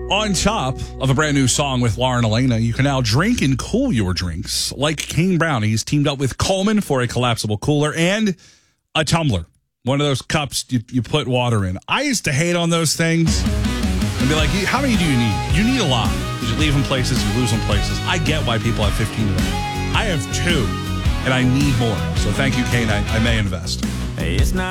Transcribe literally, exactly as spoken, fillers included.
On top of a brand new song with Lauren Elena, you can now drink and cool your drinks. Like Kane Brown, he's teamed up with Coleman for a collapsible cooler and a tumbler. One of those cups you, you put water in. I used to hate on those things and be like, how many do you need? You need a lot. Because you leave them places, you lose them places. I get why people have fifteen of them. I have two, and I need more. So thank you, Kane. I, I may invest. Hey, it's not